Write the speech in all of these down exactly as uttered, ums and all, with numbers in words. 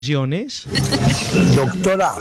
Doctora,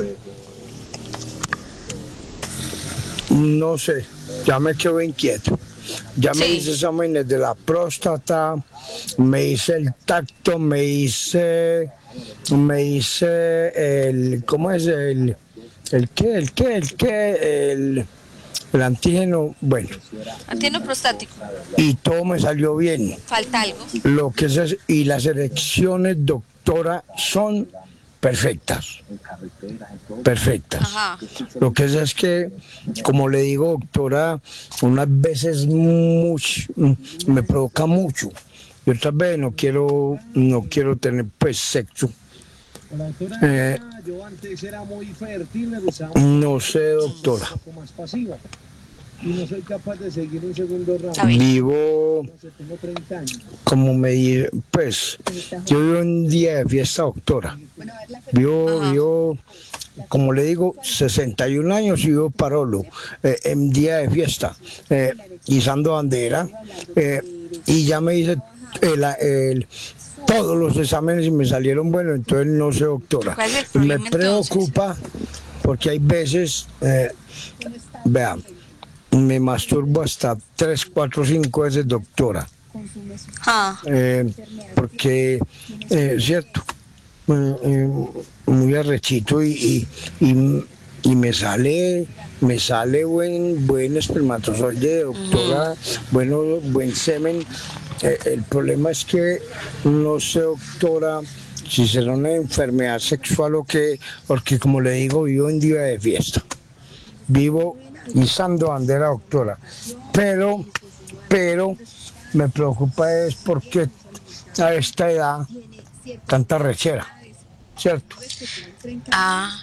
no sé, ya me quedo inquieto. Ya me Sí. hice exámenes de la próstata, me hice el tacto, me hice, me hice el, ¿cómo es el, el qué, el qué, el qué, el, el antígeno, bueno, Antígeno prostático. y todo me salió bien. Falta algo. Lo que es, y las erecciones, doctora, son perfectas. Perfectas. Ajá. Lo que es es que, como le digo, doctora, unas veces mucho, me provoca mucho. Y otras veces no quiero, no quiero tener pues sexo. La doctora, Eh, yo antes era muy fértil, me gustaba No sé, doctora. un poco más pasiva. Y no soy capaz de seguir un segundo Está round. bien. Vivo, No sé, tengo treinta años. como me di- pues, yo vivo un día de fiesta, doctora. Vivo, Ajá. vivo, como le digo, sesenta y un años y vivo parolo, eh, en día de fiesta, eh, izando bandera, eh, y ya me hice el, el- todos los exámenes y me salieron buenos, entonces no sé, doctora. ¿Cuál es el Me problema, entonces? preocupa porque hay veces, eh, vean, me masturbo hasta tres, cuatro, cinco veces, doctora. Ah, Eh, porque, eh, cierto, eh, eh, muy arrechito y, y, y, y me sale me sale buen buen espermatozoide, doctora, bueno, buen semen. Eh, el problema es que no sé, doctora, si será una enfermedad sexual o qué, porque como le digo, vivo en día de fiesta, vivo izando bandera, doctora, pero pero me preocupa es porque a esta edad tanta rechera, ¿cierto? ah.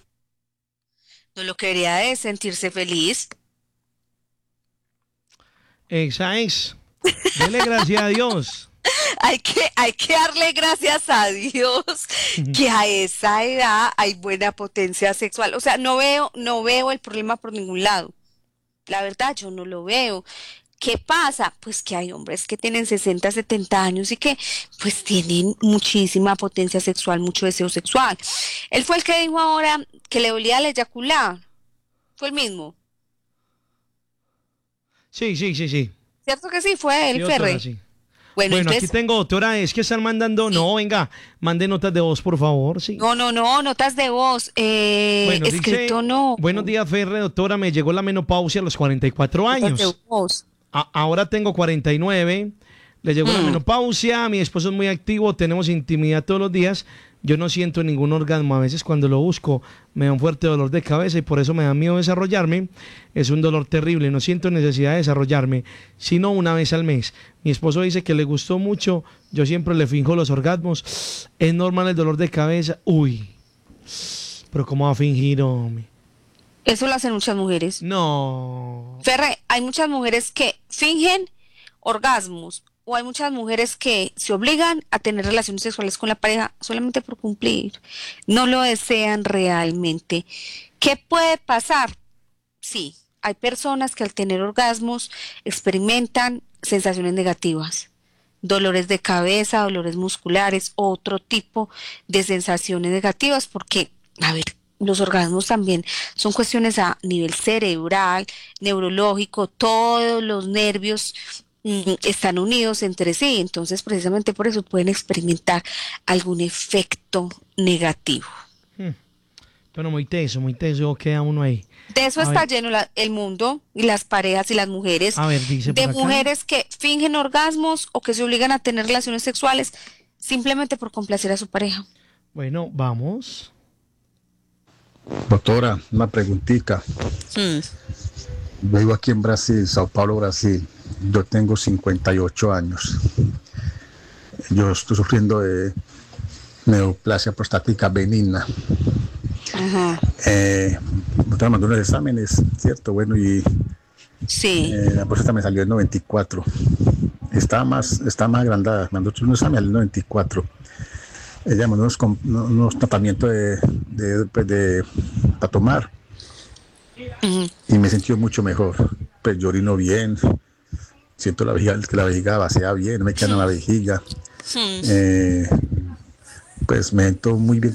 No lo quería de sentirse feliz. Esa es. Dele gracias a Dios. Hay que, hay que darle gracias a Dios que a esa edad hay buena potencia sexual. O sea, no veo, no veo el problema por ningún lado. La verdad, yo no lo veo. ¿Qué pasa? Pues que hay hombres que tienen sesenta, setenta años y que pues tienen muchísima potencia sexual, mucho deseo sexual. Él fue el que dijo ahora que le dolía al eyacular. Fue el mismo. Sí, sí, sí, sí. ¿Cierto que sí? Fue Sí, el doctora, Ferre. sí. Bueno, Bueno, aquí entonces, tengo, doctora, es que están mandando. No, venga, mande notas de voz, por favor, sí. no, no, no, notas de voz. Eh, Bueno, escrito dice, no. buenos días, Ferre, doctora, me llegó la menopausia a los cuarenta y cuatro Notas de años. voz. A- ahora tengo cuarenta y nueve, le llegó la Mm. menopausia, mi esposo es muy activo, tenemos intimidad todos los días, yo no siento ningún orgasmo, a veces cuando lo busco me da un fuerte dolor de cabeza y por eso me da miedo desarrollarme, es un dolor terrible, no siento necesidad de desarrollarme, sino una vez al mes. Mi esposo dice que le gustó mucho, yo siempre le finjo los orgasmos, es normal el dolor de cabeza, uy, pero ¿cómo va a fingir, hombre? Eso lo hacen muchas mujeres. No. Ferre, hay muchas mujeres que fingen orgasmos o hay muchas mujeres que se obligan a tener relaciones sexuales con la pareja solamente por cumplir. No lo desean realmente. ¿Qué puede pasar? Sí, hay personas que al tener orgasmos experimentan sensaciones negativas, dolores de cabeza, dolores musculares, otro tipo de sensaciones negativas, porque, a ver, los orgasmos también son cuestiones a nivel cerebral, neurológico, todos los nervios mm, están unidos entre sí, entonces precisamente por eso pueden experimentar algún efecto negativo. Hmm. Bueno, muy teso, muy teso queda uno ahí. De eso A está ver, lleno la- el mundo y las parejas y las mujeres, a ver, dice de por acá. mujeres que fingen orgasmos o que se obligan a tener relaciones sexuales simplemente por complacer a su pareja. Bueno, vamos. Doctora, una preguntita. Mm. Yo vivo aquí en Brasil, Sao Paulo, Brasil. Yo tengo cincuenta y ocho años. Yo estoy sufriendo de neoplasia prostática benigna. Ajá. Eh, doctora, mandó unos exámenes, ¿cierto? Bueno, y Sí. eh, la próstata me salió en noventa y cuatro. Está más, está más agrandada. Me mandó unos exámenes en noventa y cuatro. Ella mandó unos, com- unos tratamientos de, de, pues, de- para tomar. Ujú. Y me he sentido mucho mejor. Pues yo orino bien, siento la vejiga, que la vejiga vacía bien, no me queda en la vejiga. Mm. Eh, pues me siento muy bien